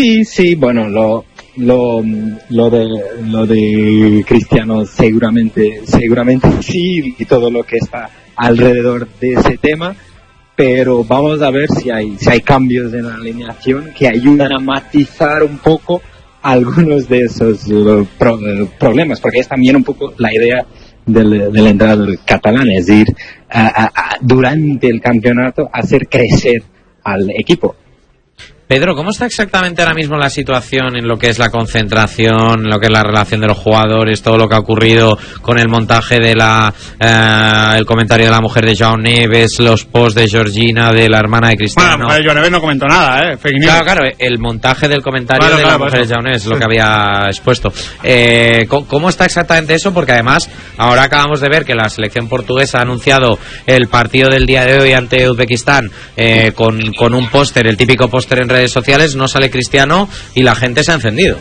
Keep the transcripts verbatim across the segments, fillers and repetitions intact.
Sí, sí, bueno, lo, lo, lo de, lo de Cristiano seguramente, seguramente sí, y todo lo que está alrededor de ese tema, pero vamos a ver si hay, si hay cambios en la alineación que ayudan a matizar un poco algunos de esos uh, pro, uh, problemas, porque es también un poco la idea del, del entrenador catalán, es decir, uh, uh, uh, durante el campeonato hacer crecer al equipo. Pedro, ¿cómo está exactamente ahora mismo la situación en lo que es la concentración, en lo que es la relación de los jugadores, todo lo que ha ocurrido con el montaje de la, eh, el comentario de la mujer de Joao Neves, los posts de Georgina, de la hermana de Cristiano? Bueno, la mujer de Joao Neves no comentó nada, ¿eh? Fake news. Claro, claro, el montaje del comentario claro, de claro, la mujer de Joao Neves es lo que había expuesto. Eh, ¿Cómo está exactamente eso? Porque además, ahora acabamos de ver que la selección portuguesa ha anunciado el partido del día de hoy ante Uzbekistán eh, con, con un póster, el típico póster en redes sociales, no sale Cristiano y la gente se ha encendido.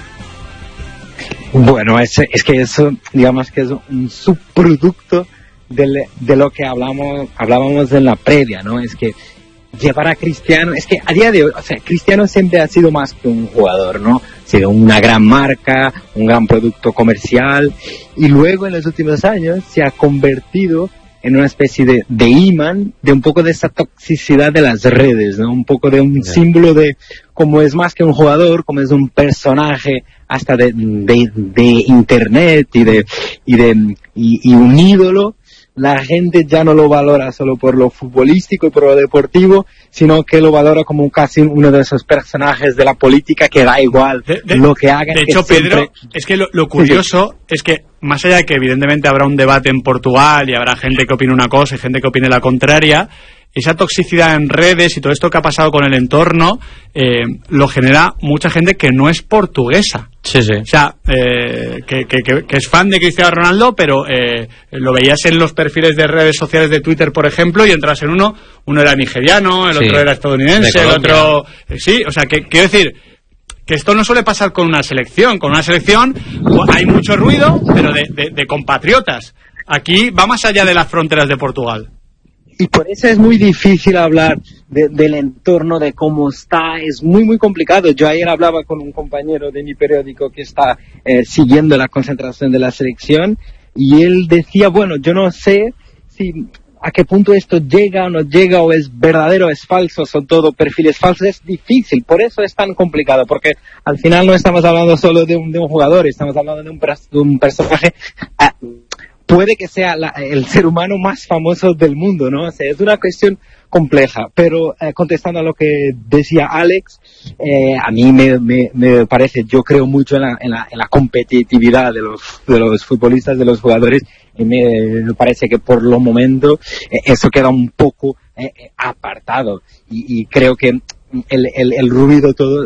Bueno, es, es que eso, digamos que es un subproducto de, de lo que hablamos, hablábamos en la previa, ¿no? Es que llevar a Cristiano, es que a día de hoy, o sea, Cristiano siempre ha sido más que un jugador, ¿no? Ha sido una gran marca, un gran producto comercial, y luego en los últimos años se ha convertido en una especie de, de imán de un poco de esa toxicidad de las redes, ¿no? Un poco de un yeah. símbolo de cómo es más que un jugador, como es un personaje hasta de, de, de internet y de, y de, y, y un ídolo. La gente ya no lo valora solo por lo futbolístico y por lo deportivo, sino que lo valora como casi uno de esos personajes de la política que da igual de, de, lo que hagan. De hecho, siempre... Pedro, es que lo, lo curioso sí, sí. es que, más allá de que evidentemente habrá un debate en Portugal y habrá gente que opine una cosa y gente que opine la contraria, esa toxicidad en redes y todo esto que ha pasado con el entorno eh, lo genera mucha gente que no es portuguesa. Sí, sí. O sea, eh, que, que, que, que es fan de Cristiano Ronaldo, pero eh, lo veías en los perfiles de redes sociales de Twitter, por ejemplo, y entras en uno, uno era nigeriano, el sí. otro era estadounidense, el otro... Eh, sí, o sea, que quiero decir que esto no suele pasar con una selección. Con una selección hay mucho ruido, pero de, de, de compatriotas. Aquí va más allá de las fronteras de Portugal. Y por eso es muy difícil hablar de, del entorno, de cómo está, es muy muy complicado. Yo ayer hablaba con un compañero de mi periódico que está eh, siguiendo la concentración de la selección y él decía, bueno, yo no sé si a qué punto esto llega o no llega, o es verdadero o es falso, son todo perfiles falsos. Es difícil, por eso es tan complicado, porque al final no estamos hablando solo de un, de un jugador, estamos hablando de un, de un personaje... Ah, puede que sea la, el ser humano más famoso del mundo, ¿no? O sea, es una cuestión compleja, pero eh, contestando a lo que decía Alex, eh, a mí me, me, me parece, yo creo mucho en la, en la, en la competitividad de los, de los futbolistas, de los jugadores, y me, me parece que por lo momento eh, eso queda un poco eh, apartado, y, y creo que el, el, el ruido todo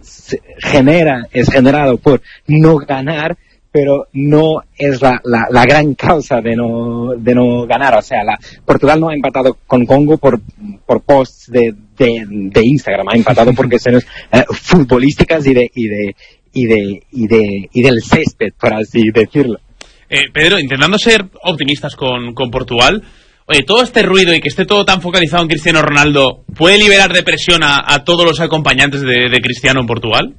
genera, es generado por no ganar, pero no es la, la, la gran causa de no, de no ganar. O sea, la, Portugal no ha empatado con Congo por, por posts de, de, de Instagram, ha empatado por cuestiones eh, futbolísticas y de, y de, y de, y de, y del césped, por así decirlo. Eh, Pedro, intentando ser optimistas con, con Portugal, oye, todo este ruido y que esté todo tan focalizado en Cristiano Ronaldo, ¿puede liberar de presión a, a todos los acompañantes de, de Cristiano en Portugal?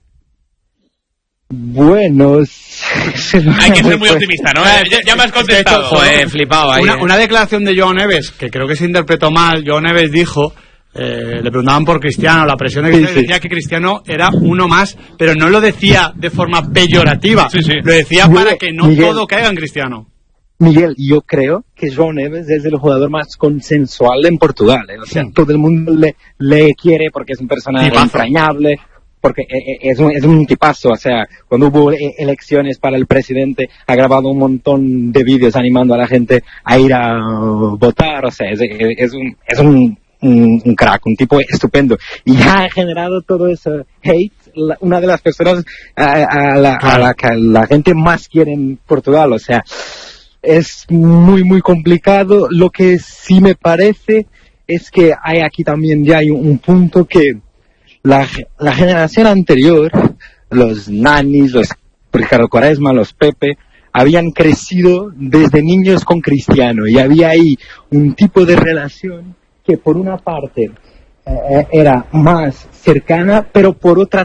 Bueno, hay que ser muy optimista, ¿no? Ya, ya me has contestado. Joder, flipado ahí. Una, una declaración de Joao Neves, que creo que se interpretó mal. Joao Neves dijo, eh, le preguntaban por Cristiano, la presión de Cristiano, sí, sí. decía que Cristiano era uno más, pero no lo decía de forma peyorativa, sí, sí. lo decía para que no Miguel, todo caiga en Cristiano. Miguel, yo creo que Joao Neves es el jugador más consensual en Portugal, ¿eh? O sea, sí. todo el mundo le, le quiere porque es un personaje Tipazo. entrañable, porque es un, es un tipazo. O sea, cuando hubo elecciones para el presidente, ha grabado un montón de vídeos animando a la gente a ir a votar. O sea, es, es, un, es un, un, un crack, un tipo estupendo. Y ya ha generado todo ese hate, la, una de las personas a, a, la, a la que la gente más quiere en Portugal. O sea, es muy, muy complicado. Lo que sí me parece es que hay aquí también ya hay un, un punto que La, la generación anterior, los Nanis, los Ricardo Quaresma, los Pepe, habían crecido desde niños con Cristiano y había ahí un tipo de relación que por una parte eh, era más cercana, pero por otra